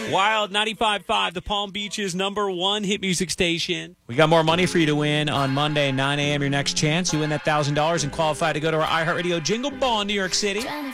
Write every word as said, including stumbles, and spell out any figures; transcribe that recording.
Wild ninety-five point five, the Palm Beach's number one hit music station. We got more money for you to win on Monday, nine a.m. Your next chance. You win that one thousand dollars and qualify to go to our iHeartRadio Jingle Ball in New York City.